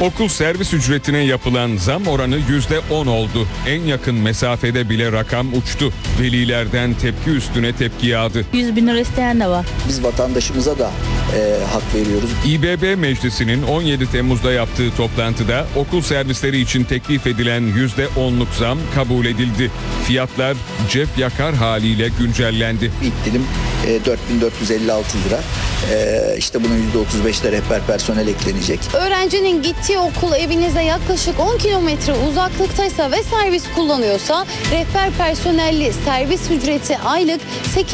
Okul servis ücretine yapılan zam oranı %10 oldu. En yakın mesafede bile rakam uçtu. Velilerden tepki üstüne tepki yağdı. 100 bin lira isteyen de var. Biz vatandaşımıza da hak veriyoruz. İBB Meclisi'nin 17 Temmuz'da yaptığı toplantıda okul servisleri için teklif edilen %10'luk zam kabul edildi. Fiyatlar cep yakar haliyle güncellendi. İlk dilim 4.456 lira. İşte bunun %35'de rehber personel eklenecek. Öğrencinin gittiği okul evinize yaklaşık 10 kilometre uzaklıktaysa ve servis kullanıyorsa rehber personelli servis ücreti aylık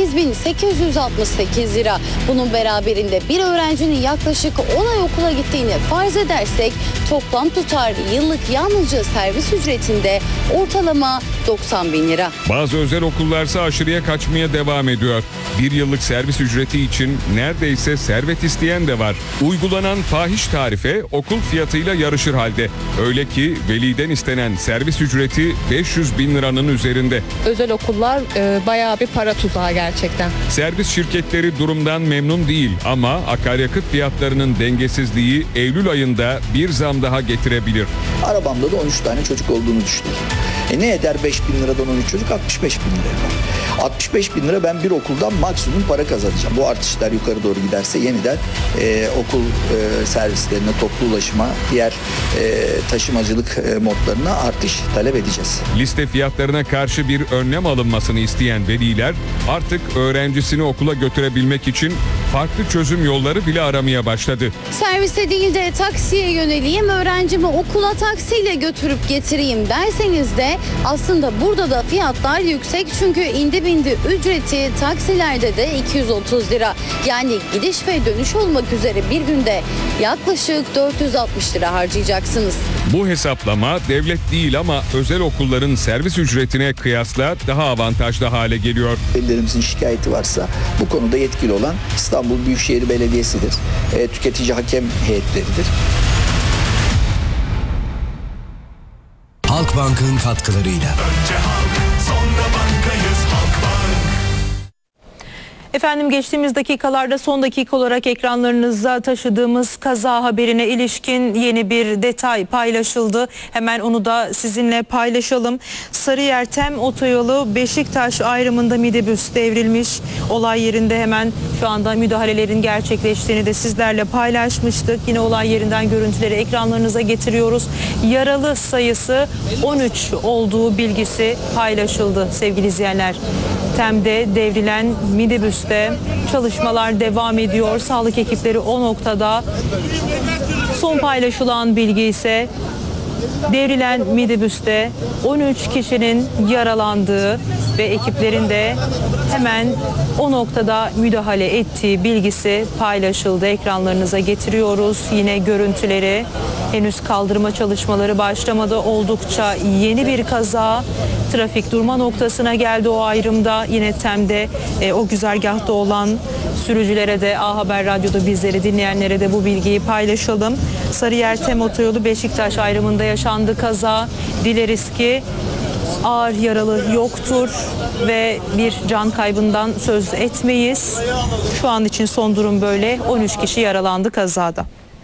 8.868 lira. Bunun beraberinde bir öğrencinin yaklaşık 10 ay okula gittiğini farz edersek toplam tutar yıllık yalnızca servis ücretinde ortalama 90 bin lira. Bazı özel okullarsa aşırıya kaçmaya devam ediyor. Bir yıllık servis ücreti için neredeyse servet isteyen de var. Uygulanan fahiş tarife okul fiyatıyla yarışır halde. Öyle ki veliden istenen servis ücreti 500 bin liranın üzerinde. Özel okullar bayağı bir para tuzağı gerçekten. Servis şirketleri durumdan memnun değil ama akaryakıt fiyatlarının dengesizliği Eylül ayında bir zam daha getirebilir. Arabamda da 13 tane çocuk olduğunu düşünüyorum. Ne eder 5 bin liradan 13 çocuk? 65 bin lira yapar. 65 bin lira ben bir okuldan maksimum para kazanacağım. Bu artışlar yukarı doğru giderse yeniden okul servislerine, toplu ulaşıma, diğer taşımacılık modlarına artış talep edeceğiz. Liste fiyatlarına karşı bir önlem alınmasını isteyen veliler artık öğrencisini okula götürebilmek için farklı çözüm yolları bile aramaya başladı. Servise değil de taksiye yöneleyim, öğrencimi okula taksiyle götürüp getireyim derseniz de aslında burada da fiyatlar yüksek. Çünkü indi bindi ücreti taksilerde de 230 lira. Yani gidiş ve dönüş olmak üzere bir günde yaklaşık 460 lira harcayacaksınız. Bu hesaplama devlet değil ama özel okulların servis ücretine kıyasla daha avantajlı hale geliyor. Velilerimizin şikayeti varsa bu konuda yetkili olan İstanbul Büyükşehir Belediyesi'dir. Tüketici hakem heyetleridir. Halkbank'ın katkılarıyla. Önce halk, sonra bankayız Halkbank. Efendim geçtiğimiz dakikalarda son dakika olarak ekranlarınıza taşıdığımız kaza haberine ilişkin yeni bir detay paylaşıldı. Hemen onu da sizinle paylaşalım. Sarıyer Tem Otoyolu Beşiktaş ayrımında minibüs devrilmiş. Olay yerinde hemen şu anda müdahalelerin gerçekleştiğini de sizlerle paylaşmıştık. Yine olay yerinden görüntüleri ekranlarınıza getiriyoruz. Yaralı sayısı 13 olduğu bilgisi paylaşıldı sevgili izleyenler. Tem'de devrilen minibüste çalışmalar devam ediyor. Sağlık ekipleri o noktada. Son paylaşılan bilgi ise devrilen minibüste 13 kişinin yaralandığı ve ekiplerin de hemen o noktada müdahale ettiği bilgisi paylaşıldı. Ekranlarınıza getiriyoruz yine görüntüleri. Henüz kaldırma çalışmaları başlamadı. Oldukça yeni bir kaza. Trafik durma noktasına geldi o ayrımda. Yine Tem'de o güzergahta olan sürücülere de A Haber Radyo'da bizleri dinleyenlere de bu bilgiyi paylaşalım. Sarıyer Tem Otoyolu Beşiktaş ayrımında yaşandı kaza. Dileriz ki ağır yaralı yoktur ve bir can kaybından söz etmeyiz. Şu an için son durum böyle. 13 kişi yaralandı kazada.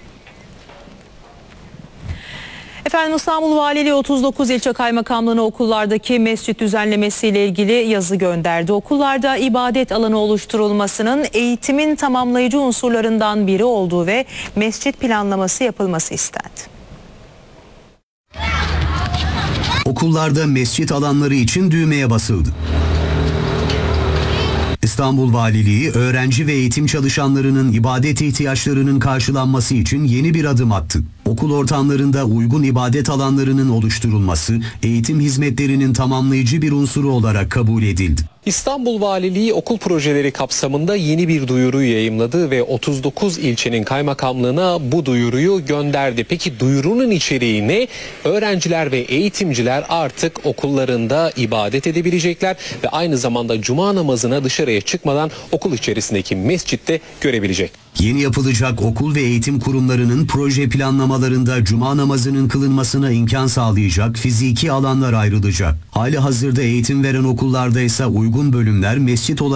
Efendim İstanbul Valiliği 39 ilçe kaymakamlığına okullardaki mescit düzenlemesiyle ilgili yazı gönderdi. Okullarda ibadet alanı oluşturulmasının eğitimin tamamlayıcı unsurlarından biri olduğu ve mescit planlaması yapılması istendi. Okullarda mescit alanları için düğmeye basıldı. İstanbul Valiliği, öğrenci ve eğitim çalışanlarının ibadet ihtiyaçlarının karşılanması için yeni bir adım attı. Okul ortamlarında uygun ibadet alanlarının oluşturulması, eğitim hizmetlerinin tamamlayıcı bir unsuru olarak kabul edildi. İstanbul Valiliği okul projeleri kapsamında yeni bir duyuruyu yayımladı ve 39 ilçenin kaymakamlığına bu duyuruyu gönderdi. Peki duyurunun içeriği ne? Öğrenciler ve eğitimciler artık okullarında ibadet edebilecekler ve aynı zamanda cuma namazına dışarıya çıkmadan okul içerisindeki mescitte görebilecek. Yeni yapılacak okul ve eğitim kurumlarının proje planlamalarında cuma namazının kılınmasına imkan sağlayacak fiziki alanlar ayrılacak. Hali hazırda eğitim veren okullarda ise uygun bölümler mescit olarak